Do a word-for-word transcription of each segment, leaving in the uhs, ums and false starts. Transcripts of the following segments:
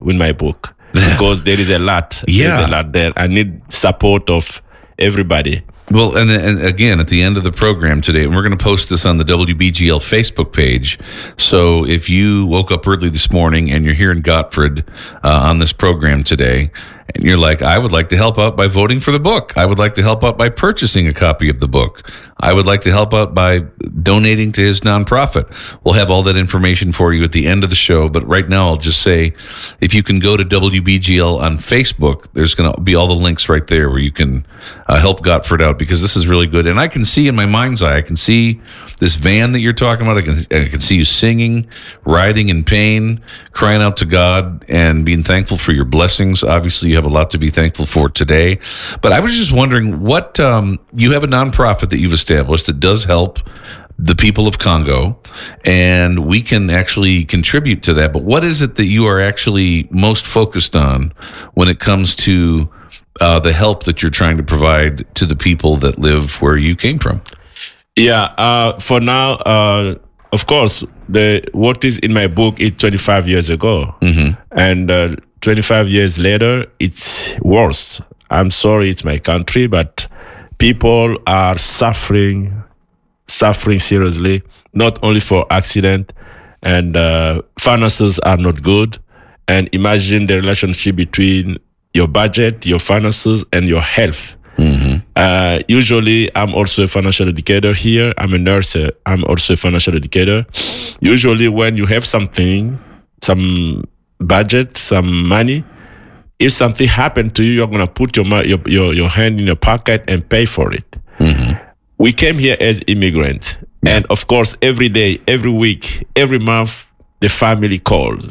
with my book because there is a lot. Yeah. There's a lot there. I need support of everybody. Well, and, and again, at the end of the program today, and we're going to post this on the W B G L Facebook page. So if you woke up early this morning and you're here in Gotford uh, on this program today, and you're like, I would like to help out by voting for the book. I would like to help out by purchasing a copy of the book. I would like to help out by donating to his nonprofit. We'll have all that information for you at the end of the show. But right now, I'll just say, if you can go to W B G L on Facebook, there's going to be all the links right there where you can uh, help Gotford out, because this is really good. And I can see in my mind's eye, I can see this van that you're talking about. I can, I can see you singing, writhing in pain, crying out to God, and being thankful for your blessings. Obviously, you have a lot to be thankful for today. But I was just wondering, what um, you have a nonprofit that you've established that does help the people of Congo, and we can actually contribute to that. But what is it that you are actually most focused on when it comes to uh, the help that you're trying to provide to the people that live where you came from? Yeah, uh, for now, uh, of course, the what is in my book is twenty-five years ago. Mm-hmm. And uh, twenty-five years later, it's worse. I'm sorry, it's my country, but people are suffering, suffering seriously, not only for accident, and uh, finances are not good. And imagine the relationship between your budget, your finances, and your health. Mm-hmm. Uh, usually, I'm also a financial educator here. I'm a nurse. uh, I'm also a financial educator. Usually, when you have something, some budget, some money, if something happened to you, you're gonna put your mo- your your, your hand in your pocket and pay for it. Mm-hmm. We came here as immigrants, yeah. And of course, every day, every week, every month, the family calls.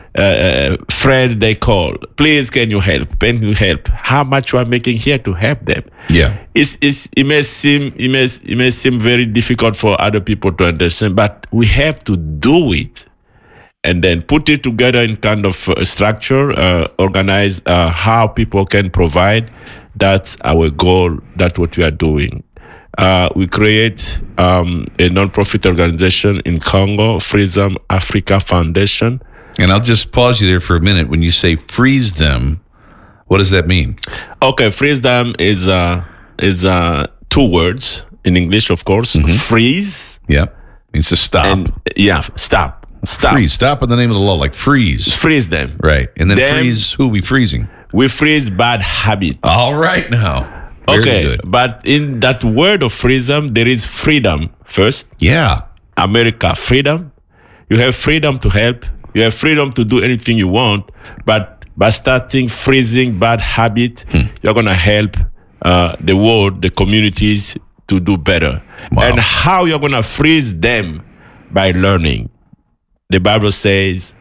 Uh, friend, they call. Please, can you help? Can you help? How much you are making here to help them? Yeah, it's, it's it may seem it may it may seem very difficult for other people to understand, but we have to do it, and then put it together in kind of uh, structure, uh, organize uh, how people can provide. That's our goal. That's what we are doing. Uh, we create um, a non-profit organization in Congo, Freedom Africa Foundation. And I'll just pause you there for a minute. When you say freeze them, what does that mean? Okay, freeze them is uh, is uh, two words in English, of course. Mm-hmm. Freeze. Yeah, means to stop. And, yeah, stop. Stop. Freeze. Stop in the name of the law, like freeze. Freeze them. Right. And then them, freeze, who are we freezing? We freeze bad habit. All right now. Very okay, good. But in that word of freedom, there is freedom first. Yeah. America, freedom. You have freedom to help. You have freedom to do anything you want, but by starting freezing bad habit, hmm. you're going to help uh, the world, the communities to do better. Wow. And how you're going to freeze them? By learning. The Bible says,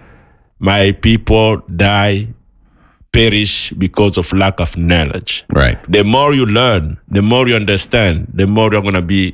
my people die, perish because of lack of knowledge. Right. The more you learn, the more you understand, the more you're going to be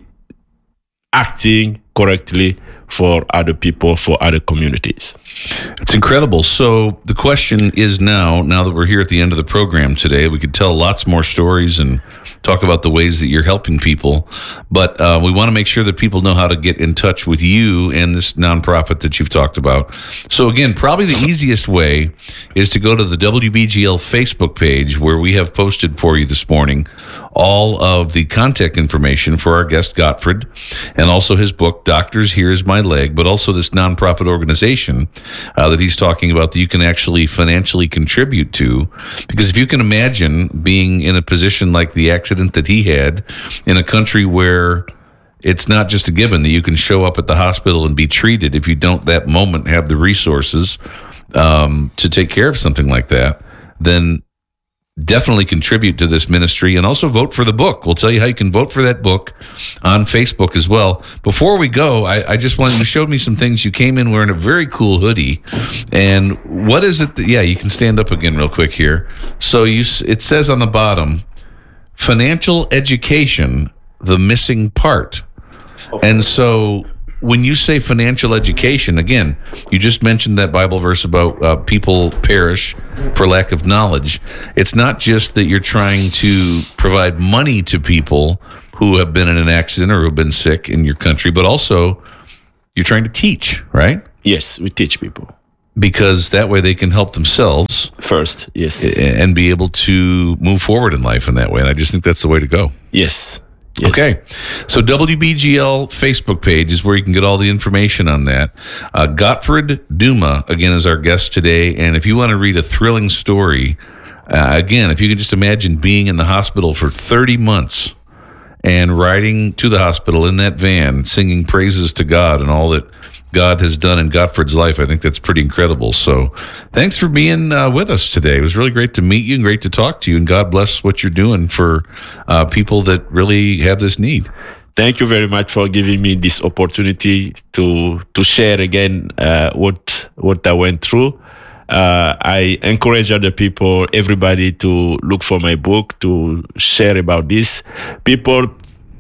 acting correctly for other people, for other communities. It's incredible. So the question is now, now that we're here at the end of the program today, we could tell lots more stories and talk about the ways that you're helping people. But uh, we want to make sure that people know how to get in touch with you and this nonprofit that you've talked about. So again, probably the easiest way is to go to the W B G L Facebook page, where we have posted for you this morning all of the contact information for our guest Gotford, and also his book, Doctors, Here's My Leg, but also this nonprofit organization uh, that he's talking about that you can actually financially contribute to. Because if you can imagine being in a position like the accident that he had in a country where it's not just a given that you can show up at the hospital and be treated, if you don't that moment have the resources um, to take care of something like that, then definitely contribute to this ministry, and also vote for the book. We'll tell you how you can vote for that book on Facebook as well. Before we go, I, I just wanted, you showed me some things. You came in wearing a very cool hoodie. And what is it that, yeah, you can stand up again real quick here. So you, it says on the bottom, financial education, the missing part. Okay. And so when you say financial education, again, you just mentioned that Bible verse about uh, people perish for lack of knowledge. It's not just that you're trying to provide money to people who have been in an accident or who have been sick in your country, but also you're trying to teach, right? Yes, we teach people. because that way they can help themselves first. Yes. and be able to move forward in life in that way. And I just think that's the way to go. Yes. Yes. Okay. So W B G L Facebook page is where you can get all the information on that. Uh, Gottfried Duma, again, is our guest today. And if you want to read a thrilling story, uh, again, if you can just imagine being in the hospital for thirty months and riding to the hospital in that van, singing praises to God and all that God has done in Gottfried's life, I think that's pretty incredible. So thanks for being uh, with us today. It was really great to meet you and great to talk to you. And God bless what you're doing for uh, people that really have this need. Thank you very much for giving me this opportunity to to share again uh, what what I went through. Uh, I encourage other people, everybody, to look for my book, to share about this. People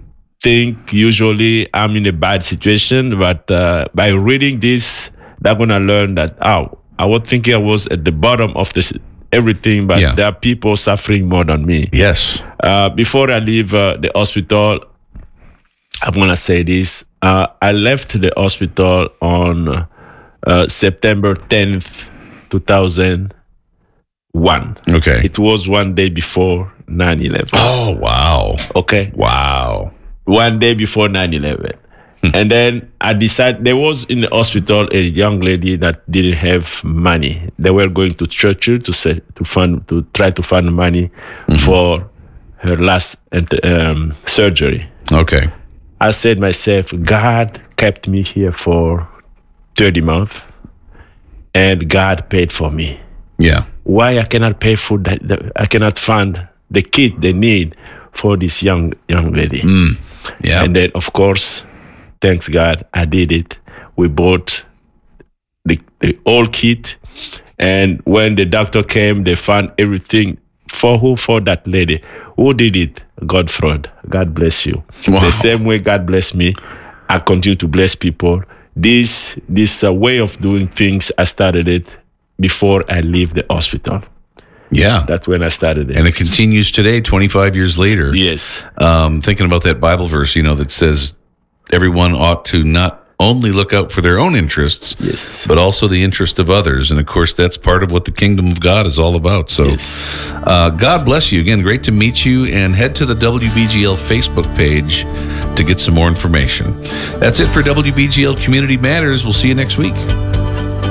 think usually I'm in a bad situation, but uh, by reading this, they're gonna learn that oh, I was thinking I was at the bottom of this everything, but yeah. there are people suffering more than me. Yes. Uh, before I leave uh, the hospital, I'm gonna say this: uh, I left the hospital on uh, September tenth, two thousand one. Okay. It was one day before nine eleven. Oh wow. Okay. Wow. One day before nine eleven. And then I decided, there was in the hospital a young lady that didn't have money. They were going to Churchill to say, to fund, to try to fund money mm-hmm. for her last um, surgery. Okay. I said myself, God kept me here for thirty months and God paid for me. Yeah. Why I cannot pay for that? I cannot fund the kit they need for this young young lady. Mm. Yeah. And then, of course, thanks God, I did it. We bought the, the whole kit. And when the doctor came, they found everything. For who? For that lady. Who did it? Gottfried. God bless you. Wow. The same way God bless me, I continue to bless people. This, this uh, way of doing things, I started it before I leave the hospital. Yeah. That's when I started it. And it continues today, twenty-five years later. Yes. Um, thinking about that Bible verse, you know, that says everyone ought to not only look out for their own interests, yes, but also the interest of others. And of course, that's part of what the kingdom of God is all about. So yes. uh, God bless you. Again, great to meet you. And head to the W B G L Facebook page to get some more information. That's it for W B G L Community Matters. We'll see you next week.